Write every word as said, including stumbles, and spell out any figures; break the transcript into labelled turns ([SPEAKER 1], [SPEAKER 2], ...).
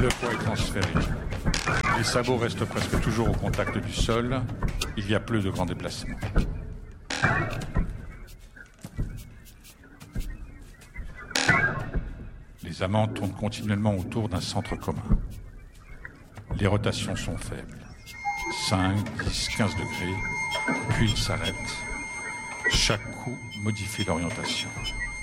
[SPEAKER 1] Le poids est transféré. Les sabots restent presque toujours au contact du sol. Il y a peu de grands déplacements. Les amants tournent continuellement autour d'un centre commun. Les rotations sont faibles. cinq, dix, quinze degrés, puis ils s'arrêtent. Chaque coup modifie l'orientation.